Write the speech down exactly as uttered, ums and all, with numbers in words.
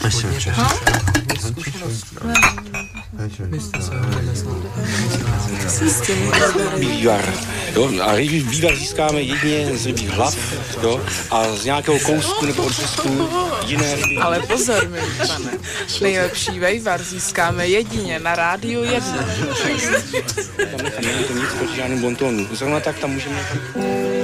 přesvědčit. Vývar. Jo? A rybí vývar získáme jedině z rybích hlav, jo? A z nějakého kousku nebo odřezku jiné ryby. Ale pozor, mi pane. Nejlepší vejvar získáme jedině na rádiu jedna. Tam není to nic proti žádným bontonu. Zrovna tak tam můžeme...